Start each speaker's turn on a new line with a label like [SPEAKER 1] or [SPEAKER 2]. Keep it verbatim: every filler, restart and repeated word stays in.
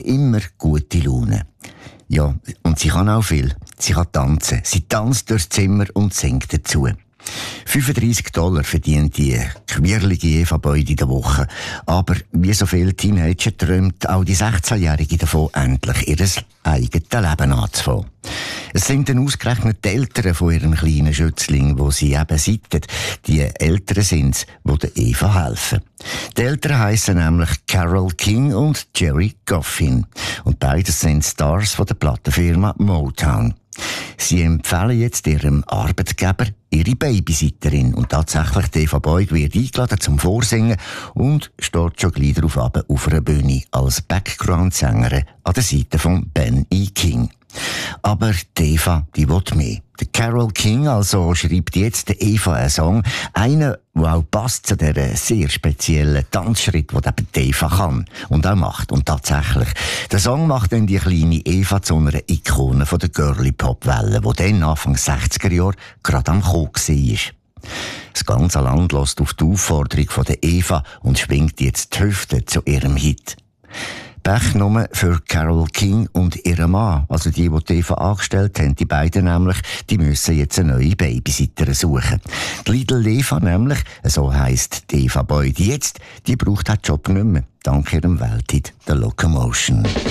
[SPEAKER 1] immer gute Laune. Ja, und sie kann auch viel. Sie kann tanzen. Sie tanzt durchs Zimmer und singt dazu. fünfunddreissig Dollar verdient die quirlige Eva Boyd in der Woche. Aber wie so viele Teenager träumt auch die sechzehnjährige davon, endlich ihr eigenes Leben anzufangen. Es sind dann ausgerechnet die Eltern von ihrem kleinen Schützling, die sie eben seiten. Die Eltern sind es, die der Eva helfen. Die Eltern heissen nämlich Carole King und Jerry Goffin. Und beides sind Stars von der Plattenfirma Motown. Sie empfehlen jetzt ihrem Arbeitgeber ihre Babysitterin. Und tatsächlich, die Eva Boyd wird eingeladen zum Vorsingen und steht schon gleich darauf ab auf einer Bühne als Background-Sängerin an der Seite von Ben E. King. Aber die Eva, die will mehr. Der Carole King also schreibt jetzt der Eva einen Song, einen, der auch passt zu dieser sehr speziellen Tanzschritt, den eben die Eva kann und auch macht. Und tatsächlich, der Song macht dann die kleine Eva zu einer Ikone von der Girly-Pop-Welle, die dann Anfang sechziger Jahre gerade am Kommen war. Das ganze Land hört auf die Aufforderung von der Eva und schwingt jetzt die Hüfte zu ihrem Hit. Pech nur für Carole King und ihren Mann, also die, die die Eva angestellt haben, die beiden nämlich, die müssen jetzt eine neue Babysitterin suchen. Die Little Eva nämlich, so heisst die Eva Boyd jetzt, die braucht den Job nicht mehr, dank ihrem Welthit «The Locomotion».